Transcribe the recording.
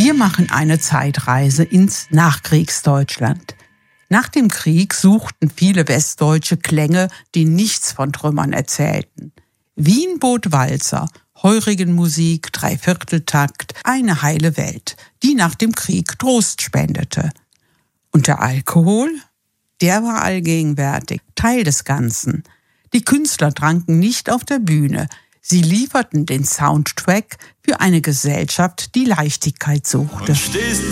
Wir machen eine Zeitreise ins Nachkriegsdeutschland. Nach dem Krieg suchten viele Westdeutsche Klänge, die nichts von Trümmern erzählten. Wien bot Walzer, Heurigenmusik, Dreivierteltakt, eine heile Welt, die nach dem Krieg Trost spendete. Und der Alkohol? Der war allgegenwärtig, Teil des Ganzen. Die Künstler tranken nicht auf der Bühne. Sie lieferten den Soundtrack für eine Gesellschaft, die Leichtigkeit suchte. Und stehst